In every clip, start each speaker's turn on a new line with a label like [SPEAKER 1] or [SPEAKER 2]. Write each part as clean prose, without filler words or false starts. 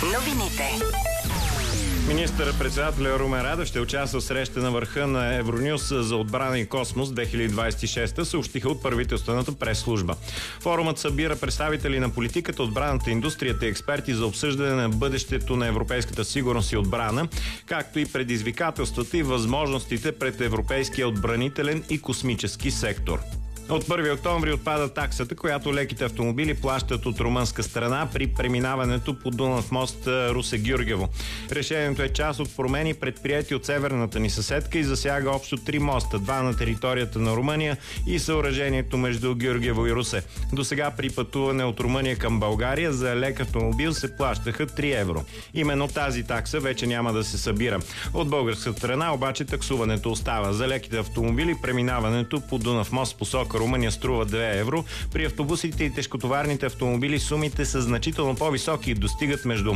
[SPEAKER 1] Новините.
[SPEAKER 2] Министър-председателя Румен Радев ще участва в среща на върха на Евронюс за отбрана и космос 2026, съобщиха от правителствената прес-служба. Форумът събира представители на политиката, отбраната, индустрията и експерти за обсъждане на бъдещето на европейската сигурност и отбрана, както и предизвикателствата и възможностите пред европейския отбранителен и космически сектор. От 1 октомври отпада таксата, която леките автомобили плащат от румънска страна при преминаването по Дунав мост Русе-Гюргево. Решението е част от промени, предприети от северната ни съседка и засяга общо 3 моста, 2 на територията на Румъния и съоръжението между Гюргево и Русе. До сега при пътуване от Румъния към България за лек автомобил се плащаха 3 евро. Именно тази такса вече няма да се събира. От българска страна обаче таксуването остава. За леките автомобили преминаването по Дунав мост посока Румъния струва 2 евро. При автобусите и тежкотоварните автомобили сумите са значително по-високи и достигат между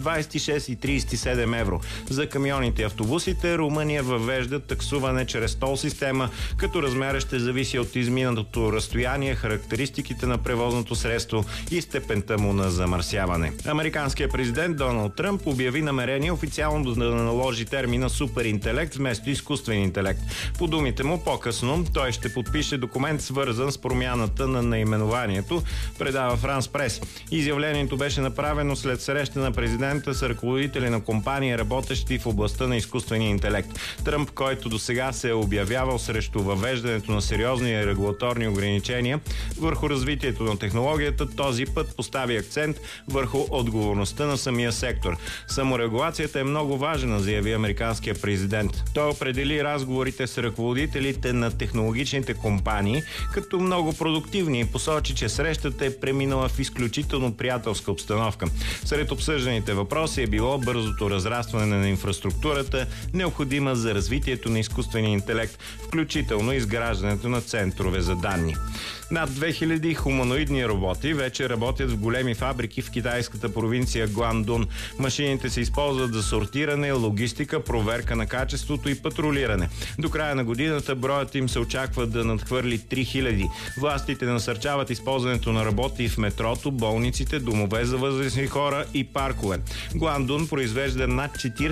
[SPEAKER 2] 26 и 37 евро. За камионите и автобусите Румъния въвежда таксуване чрез тол система, като размерът ще зависи от изминатото разстояние, характеристиките на превозното средство и степента му на замърсяване. Американският президент Доналд Тръмп обяви намерение официално да наложи термина суперинтелект вместо изкуствен интелект. По думите му по-късно той ще подпише документ, свързан с промяната на наименованието, предава Франс Прес. Изявлението беше направено след среща на президента с ръководители на компании, работещи в областта на изкуствения интелект. Тръмп, който досега се е обявявал срещу въвеждането на сериозни регулаторни ограничения върху развитието на технологията, този път постави акцент върху отговорността на самия сектор. Саморегулацията е много важна, заяви американския президент. Той определи разговорите с ръководителите на технологичните компании като много продуктивни и посочи, че срещата е преминала в изключително приятелска обстановка. Сред обсъжданите въпроси е било бързото разрастване на инфраструктурата, необходима за развитието на изкуствения интелект, включително изграждането на центрове за данни. Над 2000 хуманоидни роботи вече работят в големи фабрики в китайската провинция Гуандун. Машините се използват за сортиране, логистика, проверка на качеството и патрулиране. До края на годината броят им се очаква да надхвърли 3000. Властите насърчават използването на роботи в метрото, болниците, домове за възрастни хора и паркове. Гуандун произвежда над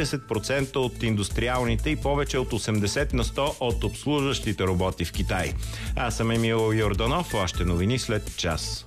[SPEAKER 2] 40% от индустриалните и повече от 80% от обслужващите роботи в Китай. Аз съм Емил Йорданов. Още новини след час.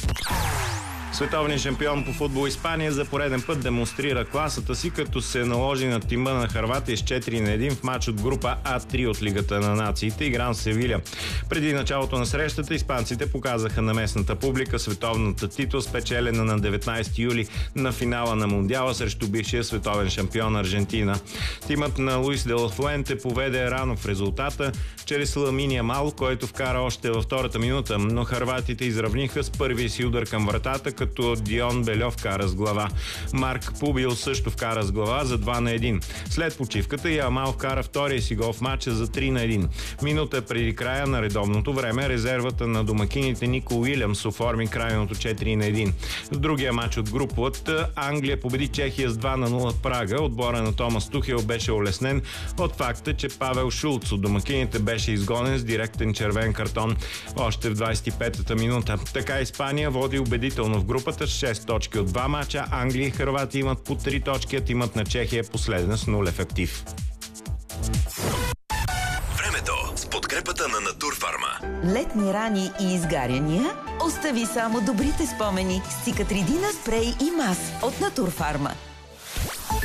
[SPEAKER 2] Световният шампион по футбол Испания за пореден път демонстрира класата си, като се наложи на тима на Хърватия с 4-1 в матч от група А3 от Лигата на нациите, игран с Севиля. Преди началото на срещата испанците показаха на местната публика световната титла, спечелена на 19 юли на финала на Мундиала срещу бившия световен шампион Аржентина. Тимът на Луис де ла Фуенте поведе рано в резултата чрез Ламин Ямал, който вкара още във втората минута, но хърватите изравниха с първия си удар към вратата, като Дион Бельов вкара с глава. Марк Пубил също вкара с глава за 2-1. След почивката Ямал вкара втория си гол в матча за 3-1. Минута преди края на редовното време резервата на домакините Нико Уилямс оформи крайното 4-1. В другия матч от групата Англия победи Чехия с 2-0 в Прага. Отбора на Томас Тухел беше улеснен от факта, че Павел Шулц от домакините беше изгонен с директен червен картон още в 25-та минута. Така Испания води убедително в групата с 6 точки от 2 мача. Англия и Хърватия имат по 3 точки, а тимът на Чехия е последен с 0 актив.
[SPEAKER 3] Времето с подкрепата на Натурфарма.
[SPEAKER 1] Летни рани и изгаряния? Остави само добрите спомени с Цикатридина спрей и мас от Натурфарма.